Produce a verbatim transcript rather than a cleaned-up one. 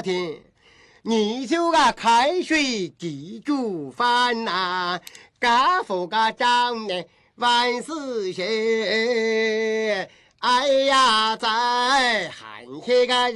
天，你就个开水地煮饭呐，家父个长呢万事兴。哎呀，在喊些个。